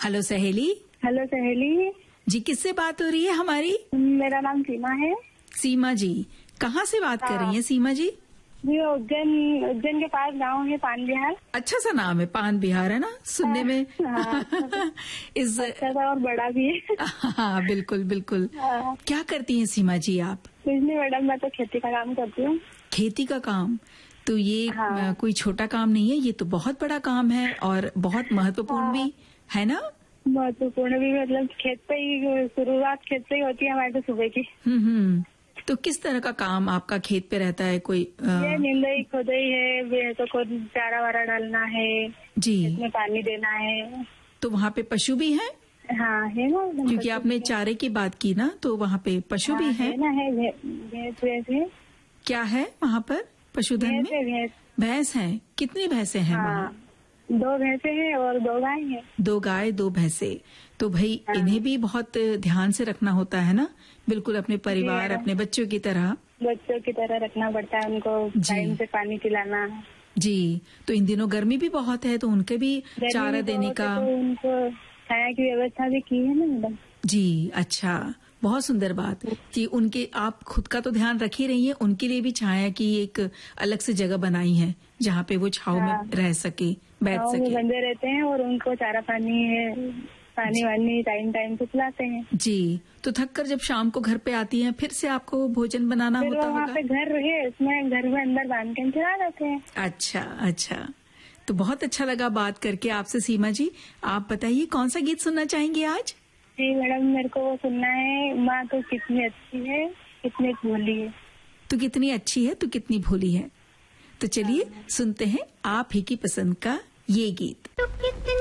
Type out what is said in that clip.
Hello सहेली। Hello सहेली जी, किससे बात हो रही है हमारी? मेरा नाम सीमा है। सीमा जी, कहाँ से बात कर रही हैं सीमा जी? जी उज्जैन के पास गांव है पान बिहार। अच्छा सा नाम है, पान बिहार, है ना सुनने में? इस अच्छा सा और बड़ा भी है। हाँ बिल्कुल बिल्कुल। क्या करती हैं सीमा जी आप? कुछ नहीं मैडम, मैं तो खेती का काम करती हूँ। खेती का काम? तो ये कोई छोटा काम नहीं है, ये तो बहुत बड़ा काम है और बहुत महत्वपूर्ण भी है ना? महत्वपूर्ण भी, मतलब खेत पे ही शुरुआत खेत से ही होती है हमारे तो सुबह की। तो किस तरह का काम आपका खेत पे रहता है? कोई ये निंदाई खोदाई है, भैंसों को चारा वारा डालना है जी, इसमें पानी देना है। तो वहाँ पे पशु भी हैं? हाँ है ना, क्योंकि आपने चारे की बात की ना, तो वहाँ पे पशु भी हैं? है ना, है भैंस है। क्या है वहाँ पर पशुधन में? भैंस है। कितनी भैंसे हैं वहाँ? 2 भैंसे हैं और 2 गाय हैं। 2 गाय 2 भैंसे। तो भाई इन्हें भी बहुत ध्यान से रखना होता है ना, बिल्कुल अपने परिवार अपने बच्चों की तरह। बच्चों की तरह रखना पड़ता है उनको, टाइम से पानी पिलाना। जी, तो इन दिनों गर्मी भी बहुत है, तो उनके भी चारा देने का, तो उनको छाया की व्यवस्था भी की है ना मैडम। जी अच्छा, बहुत सुंदर बात कि उनके आप खुद का तो ध्यान रख ही रही हैं, उनके लिए भी छाया की एक अलग से जगह बनाई है जहाँ पे वो छाव में रह सके, बैठ सके। बंधे रहते हैं और उनको चारा पानी वानी टाइम से पिलाते हैं। जी, तो थक कर जब शाम को घर पे आती हैं, फिर से आपको भोजन बनाना होता होगा? वहाँ पे घर है, उसमें घर में अंदर बांध के चला जाते हैं। अच्छा अच्छा, तो बहुत अच्छा लगा बात करके आपसे सीमा जी। आप बताइए कौन सा गीत सुनना चाहेंगे आज? जी मैडम, मेरे को वो सुनना है, माँ तो कितनी अच्छी है कितनी भोली है। तो कितनी अच्छी है तो कितनी भोली है। तो चलिए सुनते हैं आप ही की पसंद का ये गीत।